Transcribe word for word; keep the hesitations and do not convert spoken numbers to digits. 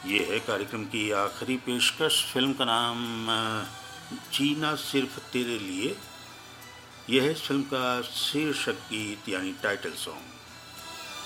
ये है कार्यक्रम की आखिरी पेशकश। फिल्म का नाम अ, जीना सिर्फ तेरे लिए। यह है इस फिल्म का शीर्षक गीत यानी टाइटल सॉन्ग।